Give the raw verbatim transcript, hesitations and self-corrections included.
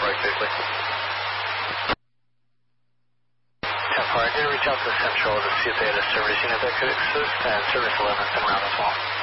Tower safely. ten four, I'm going to reach out to Central to see if they had a service unit that could assist, and service eleven's en route as well.